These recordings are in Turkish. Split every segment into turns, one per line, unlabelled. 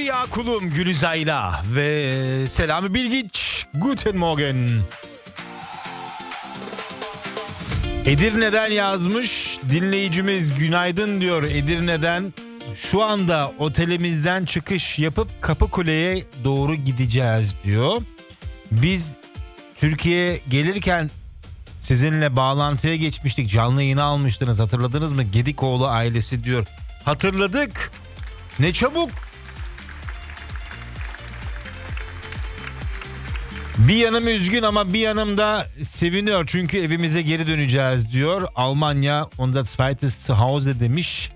ya kulum Gülizay'la ve Selami Bilgiç. Guten Morgen. Edirne'den yazmış dinleyicimiz, günaydın diyor Edirne'den. Şu anda otelimizden çıkış yapıp Kapıkule'ye doğru gideceğiz diyor. Biz Türkiye'ye gelirken sizinle bağlantıya geçmiştik. Canlı yayını almıştınız, hatırladınız mı? Gedikoğlu ailesi diyor. Hatırladık. Ne çabuk. Bir yanım üzgün ama bir yanım da seviniyor. Çünkü evimize geri döneceğiz diyor. Almanya unser zweites Zuhause demiş.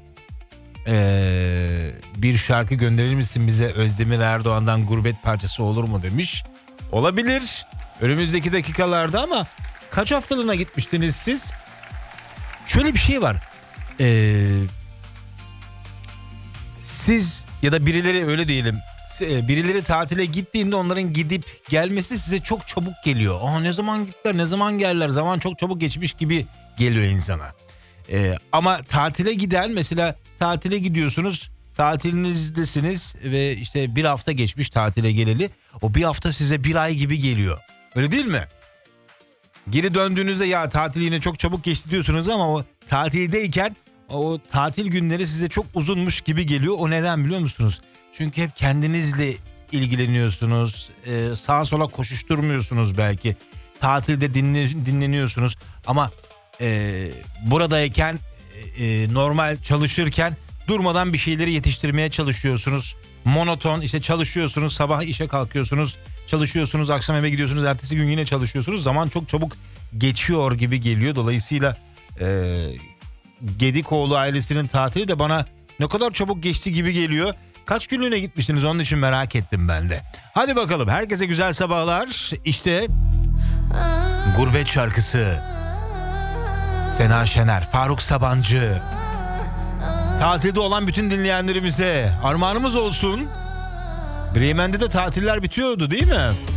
Bir şarkı gönderir misin bize, Özdemir Erdoğan'dan Gurbet Parçası olur mu demiş. Olabilir. Önümüzdeki dakikalarda ama kaç haftalığına gitmiştiniz siz? Şöyle bir şey var. Siz ya da birileri, öyle diyelim. Birileri tatile gittiğinde onların gidip gelmesi size çok çabuk geliyor. Ne zaman gittiler, ne zaman geldiler, zaman çok çabuk geçmiş gibi geliyor insana. Ama tatile giden, mesela tatile gidiyorsunuz, tatilinizdesiniz ve işte bir hafta geçmiş tatile geleli. O bir hafta size bir ay gibi geliyor. Öyle değil mi? Geri döndüğünüzde ya tatil yine çok çabuk geçti diyorsunuz ama o tatildeyken o tatil günleri size çok uzunmuş gibi geliyor. O neden biliyor musunuz? Çünkü hep kendinizle ilgileniyorsunuz. Sağa sola koşuşturmuyorsunuz belki. Tatilde dinleniyorsunuz. Ama buradayken normal çalışırken durmadan bir şeyleri yetiştirmeye çalışıyorsunuz. Monoton, işte çalışıyorsunuz, sabah işe kalkıyorsunuz, çalışıyorsunuz, akşam eve gidiyorsunuz, ertesi gün yine çalışıyorsunuz. Zaman çok çabuk geçiyor gibi geliyor. Dolayısıyla Gedikoğlu ailesinin tatili de bana ne kadar çabuk geçti gibi geliyor. Kaç günlüğüne gitmiştiniz, onun için merak ettim ben de. Hadi bakalım, herkese güzel sabahlar. İşte Gurbet şarkısı. Sena Şener, Faruk Sabancı. Tatilde olan bütün dinleyenlerimize armağanımız olsun. Bremen'de de tatiller bitiyordu değil mi?